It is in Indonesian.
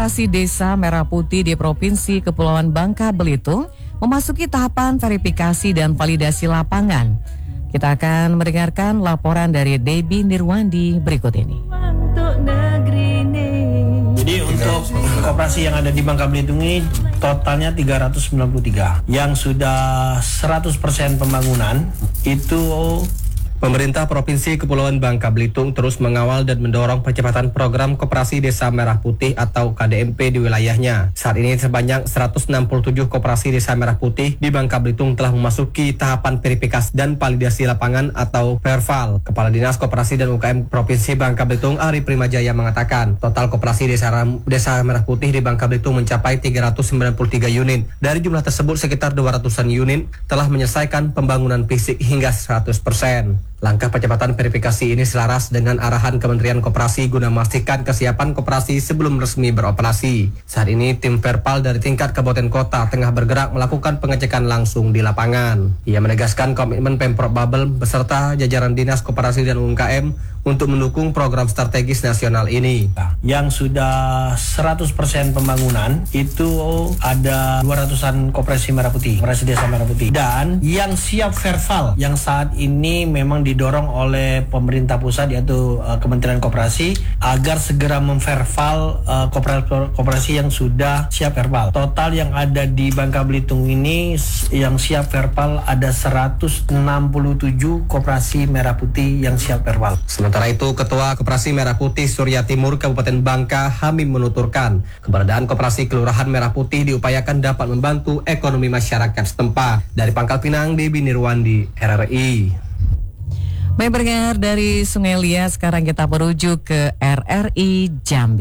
Koperasi Desa Merah Putih di Provinsi Kepulauan Bangka Belitung memasuki tahapan verifikasi dan validasi lapangan. Kita akan mendengarkan laporan dari Debbie Nirwandi berikut ini. Jadi untuk koperasi yang ada di Bangka Belitung ini totalnya 393. Yang sudah 100% pembangunan itu Pemerintah Provinsi Kepulauan Bangka Belitung terus mengawal dan mendorong percepatan program Koperasi Desa Merah Putih atau KDMP di wilayahnya. Saat ini sebanyak 167 Koperasi Desa Merah Putih di Bangka Belitung telah memasuki tahapan verifikasi dan validasi lapangan atau Perval. Kepala Dinas Koperasi dan UKM Provinsi Bangka Belitung Ari Primajaya mengatakan, total Koperasi Desa Merah Putih di Bangka Belitung mencapai 393 unit. Dari jumlah tersebut sekitar 200-an unit telah menyelesaikan pembangunan fisik hingga 100%. Langkah percepatan verifikasi ini selaras dengan arahan Kementerian Koperasi guna memastikan kesiapan koperasi sebelum resmi beroperasi. Saat ini tim Perpal dari tingkat kabupaten kota tengah bergerak melakukan pengecekan langsung di lapangan. Ia menegaskan komitmen Pemprov Babel beserta jajaran Dinas Koperasi dan UMKM untuk mendukung program strategis nasional ini. Yang sudah 100% pembangunan itu ada 200-an Koperasi Merah Putih, Koperasi Desa Merah Putih. Dan yang siap Perval yang saat ini memang didorong oleh pemerintah pusat yaitu Kementerian Koperasi agar segera memverval koperasi yang sudah siap verbal. Total yang ada di Bangka Belitung ini yang siap verbal ada 167 Koperasi Merah Putih yang siap verbal. Sementara itu, Ketua Koperasi Merah Putih Surya Timur Kabupaten Bangka Hamim menuturkan, keberadaan Koperasi Kelurahan Merah Putih diupayakan dapat membantu ekonomi masyarakat setempat. Dari Pangkal Pinang, Debbie Nirwandi, RRI. Baik, berdengar dari Sungai Liat, sekarang kita menuju ke RRI Jambi.